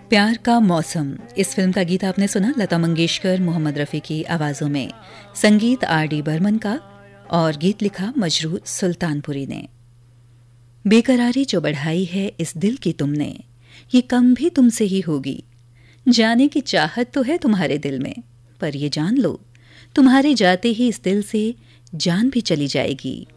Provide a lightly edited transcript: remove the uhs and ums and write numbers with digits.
प्यार का मौसम, इस फिल्म का गीत आपने सुना लता मंगेशकर, मोहम्मद रफ़ी की आवाज़ों में। संगीत आर.डी. बर्मन का और गीत लिखा मजरू सुल्तानपुरी ने। बेकरारी जो बढ़ाई है इस दिल की तुमने, ये कम भी तुमसे ही होगी। जाने की चाहत तो है तुम्हारे दिल में, पर ये जान लो तुम्हारे जाते ही इस दिल से जान भी चली जाएगी।